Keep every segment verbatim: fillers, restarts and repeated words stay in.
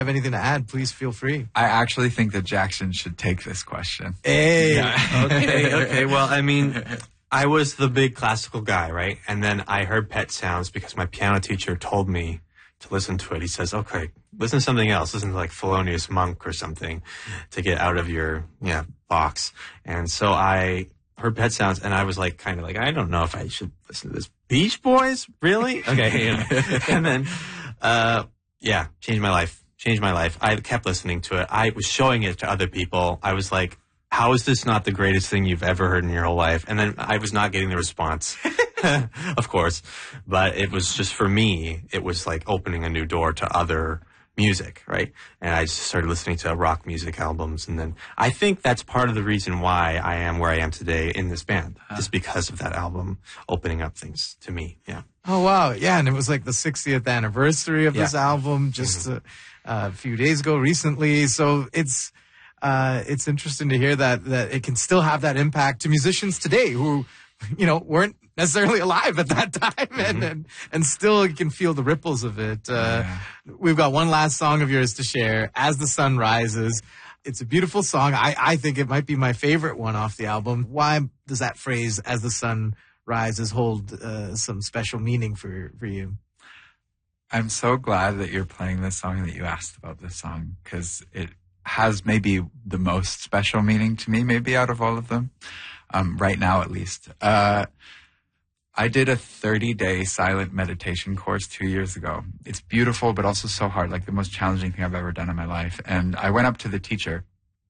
Have anything to add, please feel free. I actually think that Jackson should take this question. Hey. Yeah. okay, okay. Well, I mean, I was the big classical guy, right? And then I heard Pet Sounds because my piano teacher told me to listen to it. He says, okay, listen to something else. Listen to like Thelonious Monk or something to get out of your yeah box. And so I heard Pet Sounds, and I was like, kind of like, I don't know if I should listen to this. Beach Boys? Really? Okay. And then, uh, yeah, changed my life. Changed my life. I kept listening to it. I was showing it to other people. I was like, how is this not the greatest thing you've ever heard in your whole life? And then I was not getting the response, of course. But it was just, for me, it was like opening a new door to other music, right? And I just started listening to rock music albums. And then I think that's part of the reason why I am where I am today in this band, uh, just because of that album opening up things to me. Yeah. Oh, wow. Yeah. And it was like the sixtieth anniversary of yeah. this album just mm-hmm. uh, a few days ago recently. So it's, uh, it's interesting to hear that, that it can still have that impact to musicians today who, you know, weren't necessarily alive at that time mm-hmm. and, and, and still you can feel the ripples of it. Uh, yeah. We've got one last song of yours to share, As the Sun Rises. It's a beautiful song. I, I think it might be my favorite one off the album. Why does that phrase, As the Sun Rises, hold uh, some special meaning for, for you? I'm so glad that you're playing this song and that you asked about this song, because it has maybe the most special meaning to me, maybe out of all of them, um, right now at least. Uh, I did a thirty-day silent meditation course two years ago. It's beautiful, but also so hard, like the most challenging thing I've ever done in my life. And I went up to the teacher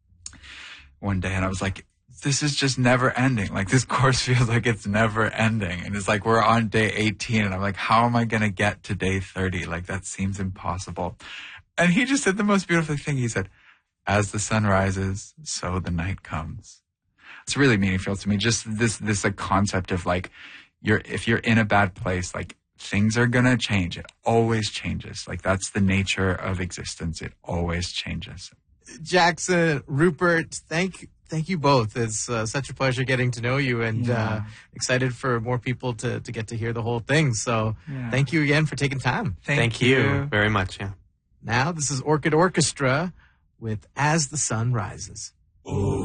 one day and I was like, this is just never ending. Like, this course feels like it's never ending. And it's like, we're on day eighteen. And I'm like, how am I going to get to day thirty? Like, that seems impossible. And he just said the most beautiful thing. He said, as the sun rises, so the night comes. It's really meaningful to me. Just this, this like, concept of like, you're, if you're in a bad place, like, things are going to change. It always changes. Like, that's the nature of existence. It always changes. Jackson, Rupert, thank Thank you both. It's uh, such a pleasure getting to know you, and yeah. uh, excited for more people to, to get to hear the whole thing. So yeah. thank you again for taking time. Thank, thank you. you very much. Yeah. Now, this is Orchid Orchestra with As the Sun Rises. Ooh.